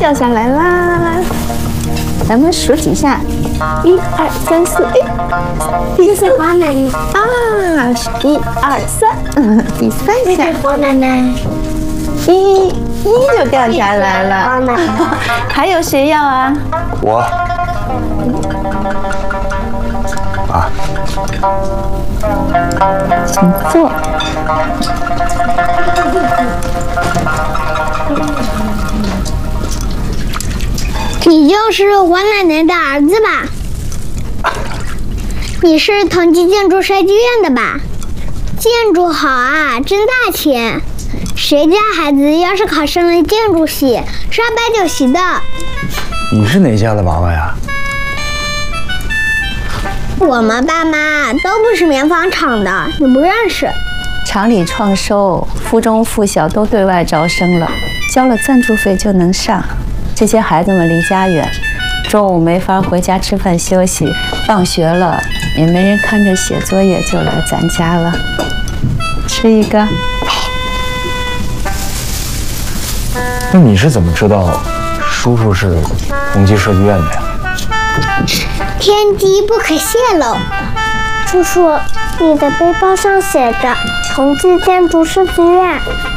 掉下来啦！咱们数几下，1、2、3、4，哎， 这是黄奶奶啊，1、2、3，第3下， 黄奶奶， 一就掉下来了。 黄奶奶， 还有谁要啊？ 我。啊。 请坐。 你就是黄奶奶的儿子吧？你是同济建筑设计院的吧？建筑好啊，挣大钱。谁家孩子要是考上了建筑系，是8、9席的。 你是哪家的娃娃呀？ 我们爸妈都不是棉纺厂的，你不认识。 厂里创收，附中附小都对外招生了，交了赞助费就能上。这些孩子们离家远，中午没法回家吃饭休息，放学了也没人看着写作业，就来咱家了。吃一个。 那你是怎么知道叔叔是同济设计院的呀？ 天机不可泄露。叔叔，你的背包上写着同济建筑设计院。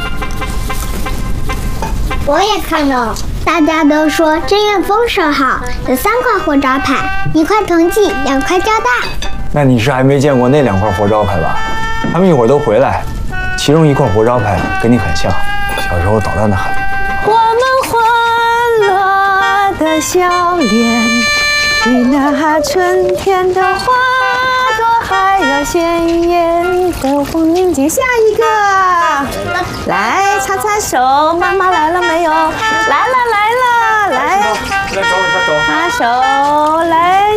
我也看到了。大家都说这院风水好，有3块活招牌，1块同济，2块交大。 那你是还没见过那2块活招牌吧？他们一会儿都回来，其中1块活招牌跟你很像，小时候捣蛋的很。 我们欢乐的笑脸，比那春天的花朵还要鲜艳的黄金。下一个，来擦擦手，妈妈来了没有？来了，来，擦手，来，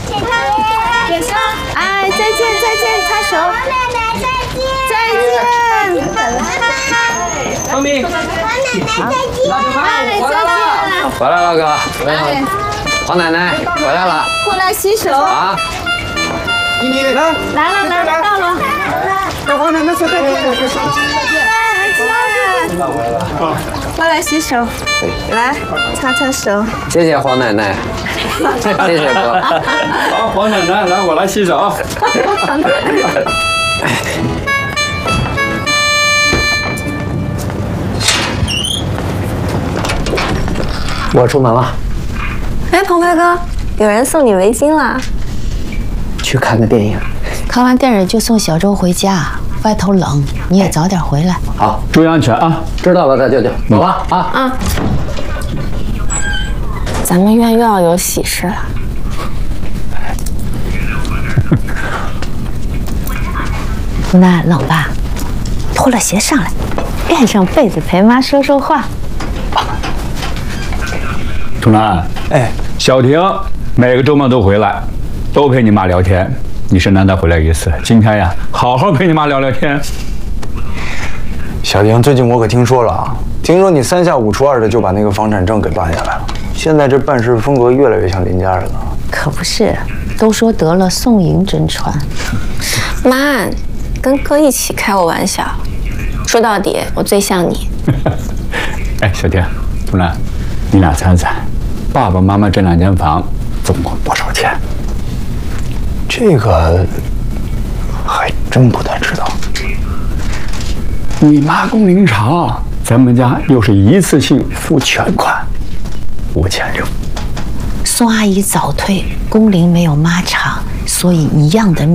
哎，再见，擦手， 奶奶再见， 方明， 黄奶奶再见。 哎，再见。 回来了，哥。黄奶奶回来了， 过来洗手啊！ 你来， 来，到了。 让黄奶奶再见。 过来洗手，来擦擦手。 谢谢黄奶奶，谢谢哥。 好，黄奶奶，来，我来洗手。 我出门了。 哎，鹏飞哥，有人送你围巾了。 去看个电影。 看完电影就送小周回家，外头冷，你也早点回来。 好， 注意安全啊！ 知道了，大舅舅，走了啊。 咱们院又要有喜事了。 那冷吧，脱了鞋上来，垫上被子陪妈说说话。 春兰， 哎， 小婷每个周末都回来，都陪你妈聊天。你是难得回来一次，今天呀，好好陪你妈聊聊天。 小婷，最近我可听说了啊，听说你3下5除2的就把那个房产证给办下来了，现在这办事风格越来越像林家人了。 可不是，都说得了宋颖真传。 妈，跟哥一起开我玩笑，说到底我最像你。 哎，小婷，春兰，你俩猜猜，爸爸妈妈这2间房总共多少钱？ 这个还真不太知道。 你妈工龄长，咱们家又是一次性付全款，5600。 宋阿姨早退，工龄没有妈长，所以一样的。